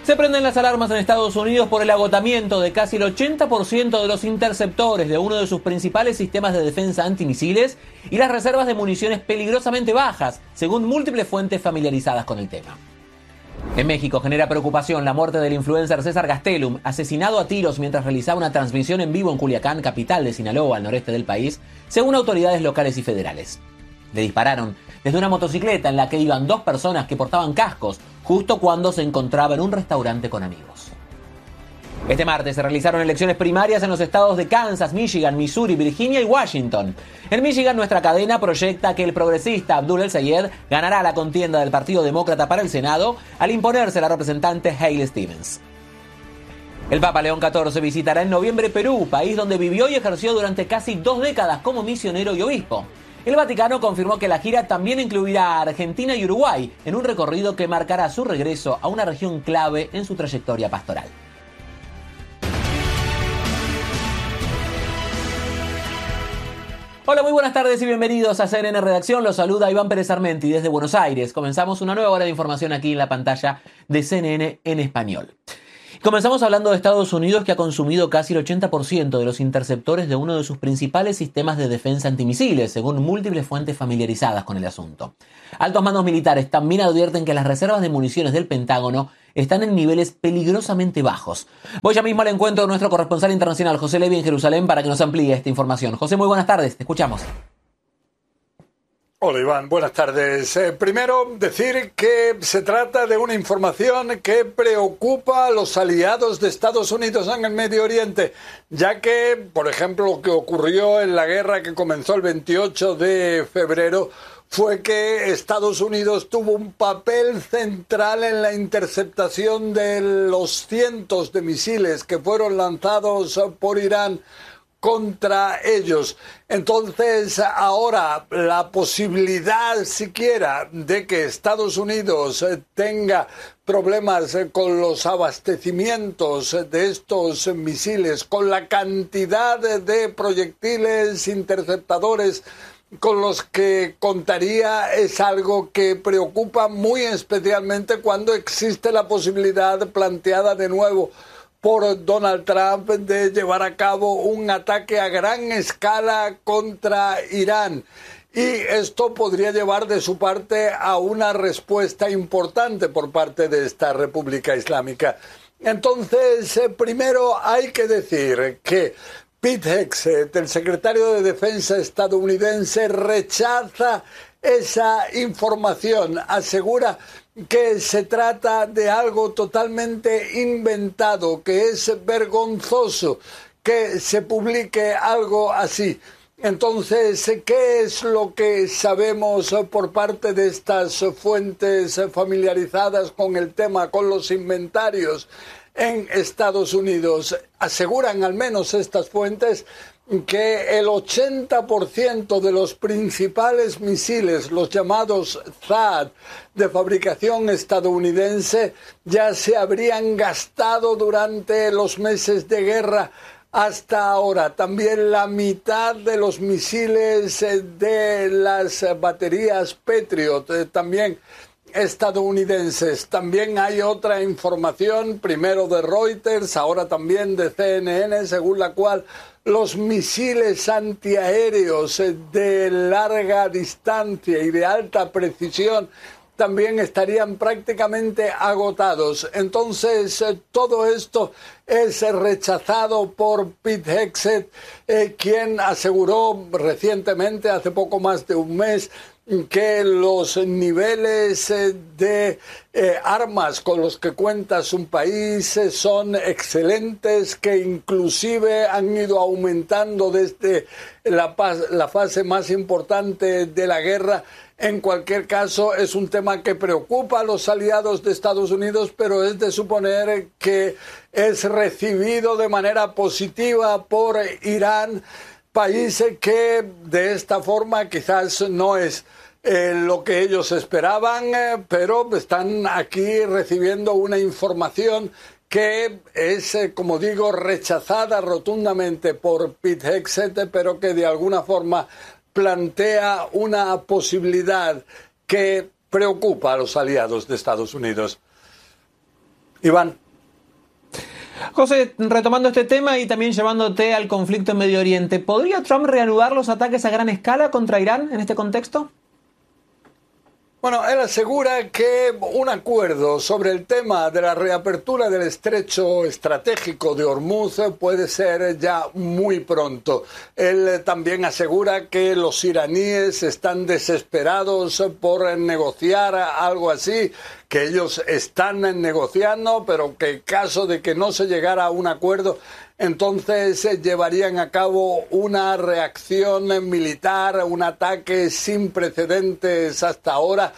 Se prenden las alarmas en Estados Unidos por el agotamiento de casi el 80% de los interceptores de uno de sus principales sistemas de defensa antimisiles y las reservas de municiones peligrosamente bajas, según múltiples fuentes familiarizadas con el tema. En México genera preocupación la muerte del influencer César Gastelum, asesinado a tiros mientras realizaba una transmisión en vivo en Culiacán, capital de Sinaloa, al noreste del país, según autoridades locales y federales. Le dispararon desde una motocicleta en la que iban dos personas que portaban cascos, justo cuando se encontraba en un restaurante con amigos. Este martes se realizaron elecciones primarias en los estados de Kansas, Michigan, Missouri, Virginia y Washington. En Michigan, nuestra cadena proyecta que el progresista Abdul El-Sayed ganará la contienda del Partido Demócrata para el Senado al imponerse a la representante Haley Stevens. El Papa León XIV visitará en noviembre Perú, país donde vivió y ejerció durante casi 2 décadas como misionero y obispo. El Vaticano confirmó que la gira también incluirá a Argentina y Uruguay en un recorrido que marcará su regreso a una región clave en su trayectoria pastoral. Hola, muy buenas tardes y bienvenidos a CNN Redacción. Los saluda Iván Pérez Armenti desde Buenos Aires. Comenzamos una nueva hora de información aquí en la pantalla de CNN en español. Comenzamos hablando de Estados Unidos, que ha consumido casi el 80% de los interceptores de uno de sus principales sistemas de defensa antimisiles, según múltiples fuentes familiarizadas con el asunto. Altos mandos militares también advierten que las reservas de municiones del Pentágono están en niveles peligrosamente bajos. Voy ya mismo al encuentro de nuestro corresponsal internacional, José Levi, en Jerusalén, para que nos amplíe esta información. José, muy buenas tardes, te escuchamos. Hola Iván, buenas tardes. Primero decir que se trata de una información que preocupa a los aliados de Estados Unidos en el Medio Oriente, ya que, por ejemplo, lo que ocurrió en la guerra que comenzó el 28 de febrero fue que Estados Unidos tuvo un papel central en la interceptación de los cientos de misiles que fueron lanzados por Irán contra ellos. Entonces, ahora la posibilidad siquiera de que Estados Unidos tenga problemas con los abastecimientos de estos misiles, con la cantidad de proyectiles interceptadores con los que contaría, es algo que preocupa muy especialmente cuando existe la posibilidad planteada de nuevo por Donald Trump de llevar a cabo un ataque a gran escala contra Irán. Y esto podría llevar de su parte a una respuesta importante por parte de esta República Islámica. Entonces, primero hay que decir que Pete Hegseth, el secretario de Defensa estadounidense, rechaza esa información, asegura que se trata de algo totalmente inventado, que es vergonzoso que se publique algo así. Entonces, ¿qué es lo que sabemos por parte de estas fuentes familiarizadas con el tema, con los inventarios en Estados Unidos? Aseguran, al menos estas fuentes, que el 80% de los principales misiles, los llamados THAAD, de fabricación estadounidense, ya se habrían gastado durante los meses de guerra hasta ahora. También la mitad de los misiles de las baterías Patriot, también estadounidenses. También hay otra información, primero de Reuters, ahora también de CNN, según la cual los misiles antiaéreos de larga distancia y de alta precisión también estarían prácticamente agotados. Entonces, todo esto es rechazado por Pete Hegseth, quien aseguró recientemente, hace poco más de un mes, que los niveles de armas con los que cuenta su país son excelentes, que inclusive han ido aumentando desde la fase más importante de la guerra. En cualquier caso, es un tema que preocupa a los aliados de Estados Unidos, pero es de suponer que es recibido de manera positiva por Irán, país que de esta forma quizás no es lo que ellos esperaban, pero están aquí recibiendo una información que es, como digo, rechazada rotundamente por Pete Hegseth, pero que de alguna forma plantea una posibilidad que preocupa a los aliados de Estados Unidos. Iván. José, retomando este tema y también llevándote al conflicto en Medio Oriente, ¿podría Trump reanudar los ataques a gran escala contra Irán en este contexto? Bueno, él asegura que un acuerdo sobre el tema de la reapertura del estrecho estratégico de Hormuz puede ser ya muy pronto. Él también asegura que los iraníes están desesperados por negociar algo así, que ellos están negociando, pero que en caso de que no se llegara a un acuerdo, entonces llevarían a cabo una reacción militar, un ataque sin precedentes hasta ahora.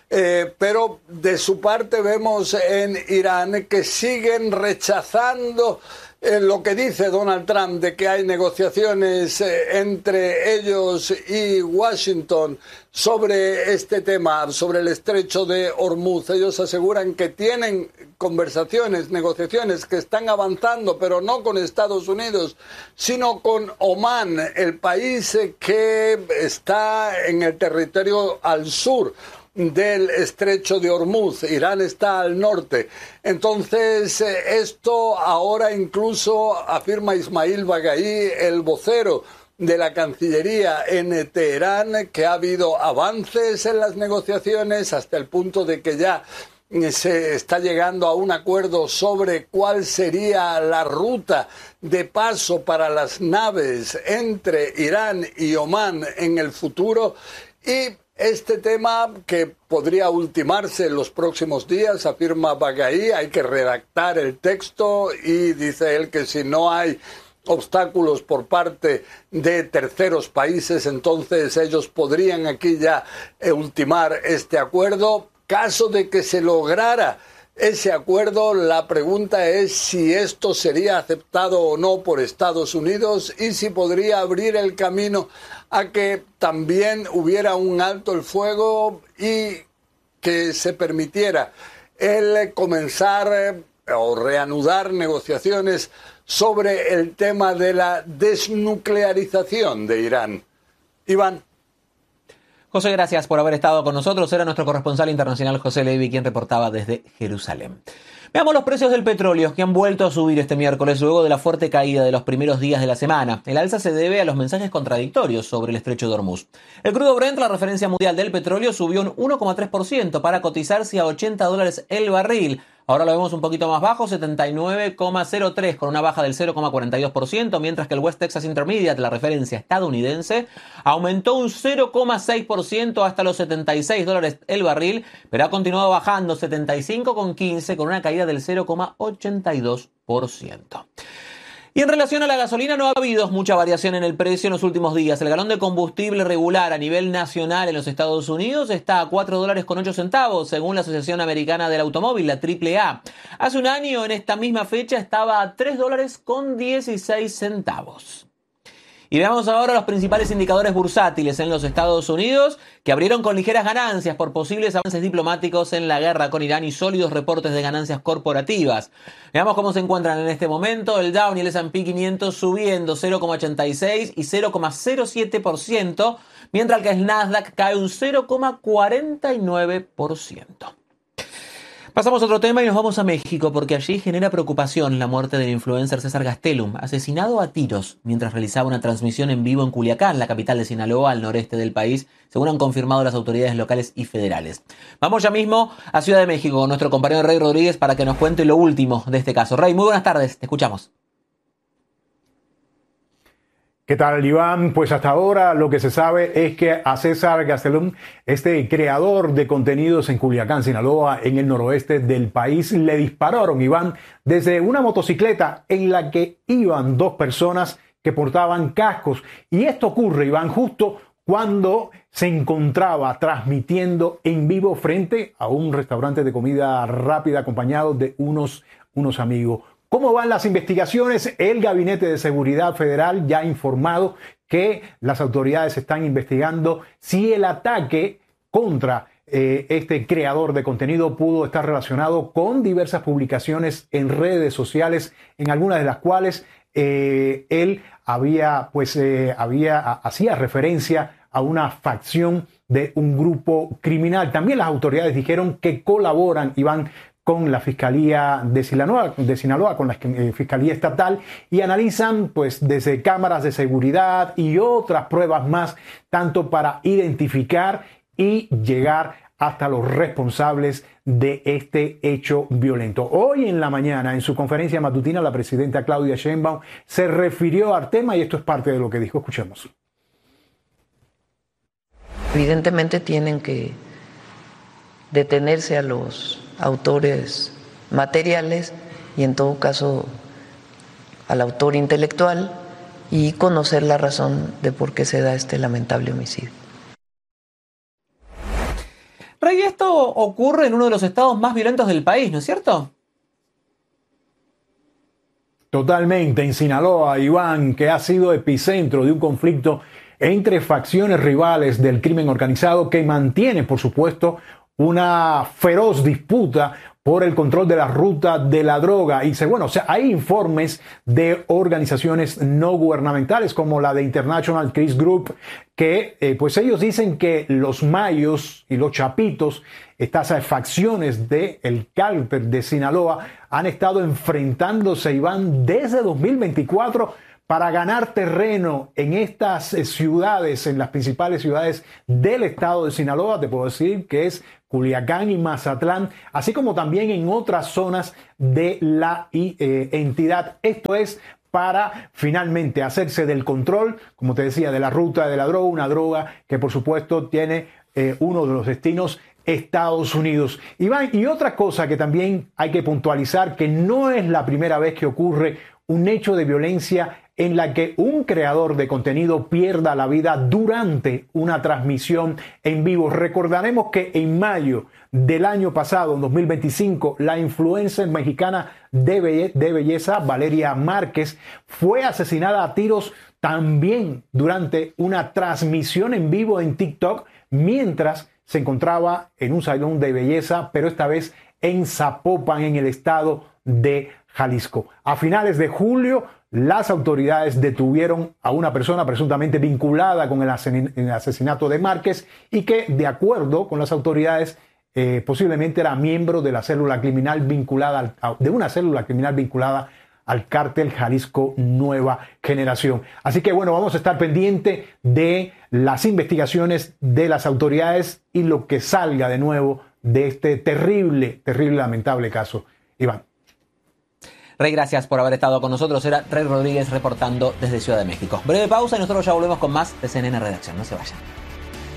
Pero de su parte vemos en Irán que siguen rechazando lo que dice Donald Trump de que hay negociaciones entre ellos y Washington sobre este tema, sobre el estrecho de Hormuz. Ellos aseguran que tienen conversaciones, negociaciones que están avanzando, pero no con Estados Unidos, sino con Omán, el país que está en el territorio al sur del estrecho de Hormuz. Irán está al norte. Entonces, esto ahora incluso afirma Ismail Bagaí, el vocero de la Cancillería en Teherán, que ha habido avances en las negociaciones hasta el punto de que ya se está llegando a un acuerdo sobre cuál sería la ruta de paso para las naves entre Irán y Omán en el futuro. Y este tema, que podría ultimarse en los próximos días, afirma Bagaí, hay que redactar el texto y dice él que si no hay obstáculos por parte de terceros países, entonces ellos podrían aquí ya ultimar este acuerdo. Caso de que se lograra ese acuerdo, la pregunta es si esto sería aceptado o no por Estados Unidos y si podría abrir el camino a que también hubiera un alto el fuego y que se permitiera el comenzar o reanudar negociaciones sobre el tema de la desnuclearización de Irán. Iván. José, gracias por haber estado con nosotros. Era nuestro corresponsal internacional José Levy quien reportaba desde Jerusalén. Veamos los precios del petróleo, que han vuelto a subir este miércoles luego de la fuerte caída de los primeros días de la semana. El alza se debe a los mensajes contradictorios sobre el estrecho de Hormuz. El crudo Brent, la referencia mundial del petróleo, subió un 1,3% para cotizarse a $80 el barril. Ahora lo vemos un poquito más bajo, 79,03, con una baja del 0,42%, mientras que el West Texas Intermediate, la referencia estadounidense, aumentó un 0,6% hasta los $76 el barril, pero ha continuado bajando 75,15 con una caída del 0,82%. Y en relación a la gasolina, no ha habido mucha variación en el precio en los últimos días. El galón de combustible regular a nivel nacional en los Estados Unidos está a $4,08, según la Asociación Americana del Automóvil, la AAA. Hace un año, en esta misma fecha, estaba a $3,16. Y veamos ahora los principales indicadores bursátiles en los Estados Unidos, que abrieron con ligeras ganancias por posibles avances diplomáticos en la guerra con Irán y sólidos reportes de ganancias corporativas. Veamos cómo se encuentran en este momento. El Dow y el S&P 500 subiendo 0,86 y 0,07%, mientras que el Nasdaq cae un 0,49%. Pasamos a otro tema y nos vamos a México, porque allí genera preocupación la muerte del influencer César Gastelum, asesinado a tiros mientras realizaba una transmisión en vivo en Culiacán, la capital de Sinaloa, al noreste del país, según han confirmado las autoridades locales y federales. Vamos ya mismo a Ciudad de México con nuestro compañero Rey Rodríguez para que nos cuente lo último de este caso. Rey, muy buenas tardes, te escuchamos. ¿Qué tal, Iván? Pues hasta ahora lo que se sabe es que a César Gastelum, este creador de contenidos en Culiacán, Sinaloa, en el noroeste del país, le dispararon, Iván, desde una motocicleta en la que iban dos personas que portaban cascos. Y esto ocurre, Iván, justo cuando se encontraba transmitiendo en vivo frente a un restaurante de comida rápida acompañado de unos amigos. ¿Cómo van las investigaciones? El Gabinete de Seguridad Federal ya ha informado que las autoridades están investigando si el ataque contra este creador de contenido pudo estar relacionado con diversas publicaciones en redes sociales, en algunas de las cuales él hacía referencia a una facción de un grupo criminal. También las autoridades dijeron que colaboran, Iván, con la Fiscalía de Sinaloa, con la Fiscalía Estatal, y analizan pues desde cámaras de seguridad y otras pruebas más, tanto para identificar y llegar hasta los responsables de este hecho violento. Hoy en la mañana, en su conferencia matutina, la presidenta Claudia Sheinbaum se refirió al tema y esto es parte de lo que dijo. Escuchemos. Evidentemente tienen que detenerse a los autores materiales y en todo caso al autor intelectual y conocer la razón de por qué se da este lamentable homicidio. Rey, esto ocurre en uno de los estados más violentos del país, ¿no es cierto? Totalmente, en Sinaloa, Iván, que ha sido epicentro de un conflicto entre facciones rivales del crimen organizado que mantiene, por supuesto, una feroz disputa por el control de la ruta de la droga. Y hay informes de organizaciones no gubernamentales como la de International Crisis Group que pues ellos dicen que los mayos y los chapitos, estas facciones del cártel de Sinaloa, han estado enfrentándose, Iván, desde 2024 para ganar terreno en estas ciudades, en las principales ciudades del estado de Sinaloa. Te puedo decir que es Culiacán y Mazatlán, así como también en otras zonas de la entidad. Esto es para finalmente hacerse del control, como te decía, de la ruta de la droga, una droga que por supuesto tiene uno de los destinos Estados Unidos. Iván, y otra cosa que también hay que puntualizar, que no es la primera vez que ocurre un hecho de violencia en la que un creador de contenido pierda la vida durante una transmisión en vivo. Recordaremos que en mayo del año pasado, en 2025, la influencer mexicana de belleza, Valeria Márquez, fue asesinada a tiros también durante una transmisión en vivo en TikTok, mientras se encontraba en un salón de belleza, pero esta vez en Zapopan, en el estado de Jalisco. A finales de julio, las autoridades detuvieron a una persona presuntamente vinculada con el asesinato de Márquez y que, de acuerdo con las autoridades, posiblemente era miembro de la célula criminal vinculada al cártel Jalisco Nueva Generación. Así que vamos a estar pendiente de las investigaciones de las autoridades y lo que salga de nuevo de este terrible, lamentable caso. Iván. Rey, gracias por haber estado con nosotros. Era Rey Rodríguez reportando desde Ciudad de México. Breve pausa y nosotros ya volvemos con más de CNN Redacción. No se vayan.